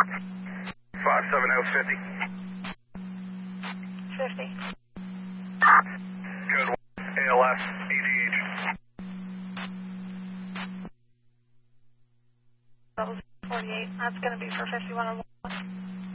50. 50. Good. ALS, EGH. That was 48. That's going to be for 51 on